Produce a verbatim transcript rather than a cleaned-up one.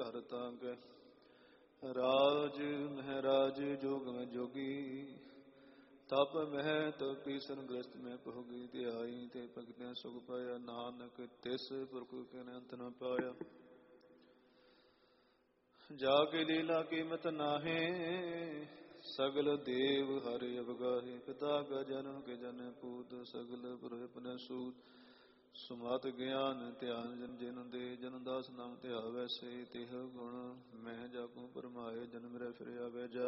ਘਰ ਤਾਂਗੈ। ਰਾਜ ਮਹਿਰਾਜ ਜੋਗ ਮੈਂ ਜੋਗੀ, ਤਪ ਮਹਿ ਤਪੀ ਸੰਗ੍ਰਸਤ ਮੈਂ ਭੋਗੀ। ਧਿਆਈ ਤੇ ਭਗਤਿ ਸੁਖ ਪਾਇਆ, ਨਾਨਕ ਤਿਸ ਪੁਰਖ ਕੇ ਅੰਤ ਨ ਪਾਇਆ। ਜਾ ਕੇ ਲੀਲਾ ਕੀਮਤ ਨਾਹੀਂ, ਸਗਲ ਦੇਵ ਹਰਿ ਅਵਗਾਹੇ। ਪਿਤਾ ਕਾ ਜਨਮ ਕੇ ਜਨ ਪੂਤ, ਸਗਲ ਪੁਰ ਆਪਨੇ ਸੂਤ। ਸੁਮਤ ਗਿਆਨ ਧਿਆਨ ਜਨ ਜਿਨ ਦੇ, ਜਨ ਦਾਸ ਨਾਮ ਧਿਆਵੈ ਸੇ। ਤਿਹ ਗੁਣ ਮਹਿ ਜਾਕੂ ਪਰਮਾਏ, ਜਨਮ ਰਹਿ ਫਿਰ ਆਵੈ ਜਾ।